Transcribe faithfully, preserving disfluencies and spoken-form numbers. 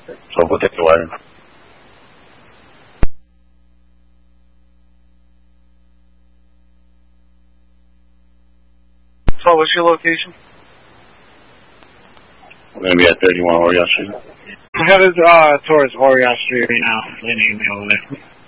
So we'll take the wagon. So what's your location? We're going to be at thirty-one Orion Street. I'm headed uh, towards Orion Street right now. They need me over there.